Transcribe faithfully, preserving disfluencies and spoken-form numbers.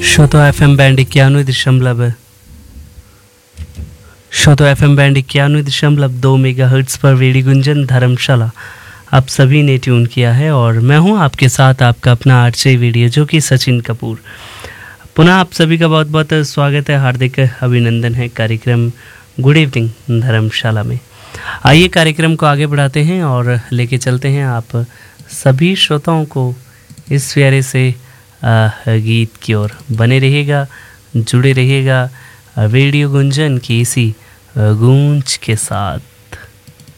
श्रोतो F M band इक्यानवे दशमलव श्रोतो F M band इक्यानवे दशमलव दो मेगा हर्ट्स पर रेडियो गुंजन धर्मशाला आप सभी ने ट्यून किया है और मैं हूं आपके साथ आपका अपना आरजे वीडियो जो कि सचिन कपूर। पुनः आप सभी का बहुत बहुत स्वागत है, हार्दिक अभिनंदन है कार्यक्रम गुड इवनिंग धर्मशाला में। आइए कार्यक्रम को आगे बढ़ाते हैं और लेके चलते हैं आप सभी श्रोताओं को इस प्यारे से आ, गीत की ओर। बने रहिएगा, जुड़े रहिएगा रेडियो गुंजन की इसी गूंज के साथ।